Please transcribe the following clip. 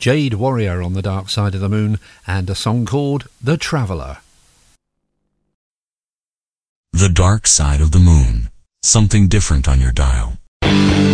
Jade Warrior on the Dark Side of the Moon, and a song called The Traveller. The Dark Side of the Moon. Something different on your dial.